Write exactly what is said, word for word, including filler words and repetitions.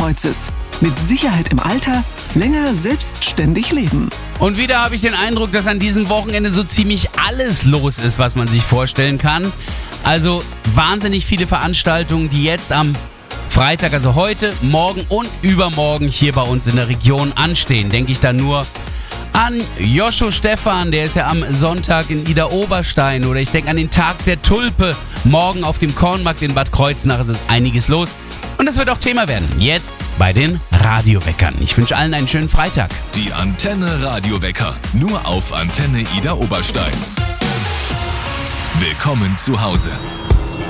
Kreuzes. Mit Sicherheit im Alter, länger selbstständig leben. Und wieder habe ich den Eindruck, dass an diesem Wochenende so ziemlich alles los ist, was man sich vorstellen kann. Also wahnsinnig viele Veranstaltungen, die jetzt am Freitag, also heute, morgen und übermorgen hier bei uns in der Region anstehen. Denke ich da nur an Joscho Stephan, der ist ja am Sonntag in Idar-Oberstein. Oder ich denke an den Tag der Tulpe, morgen auf dem Kornmarkt in Bad Kreuznach. Es ist einiges los und das wird auch Thema werden. Jetzt bei den Radioweckern. Ich wünsche allen einen schönen Freitag. Die Antenne Radiowecker, nur auf Antenne Idar-Oberstein. Willkommen zu Hause.